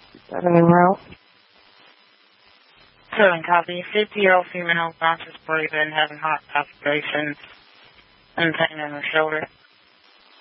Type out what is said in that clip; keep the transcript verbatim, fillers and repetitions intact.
Got any route? Seven copy. fifty-year-old female, conscious breathing, having heart palpitations, and pain in her shoulder.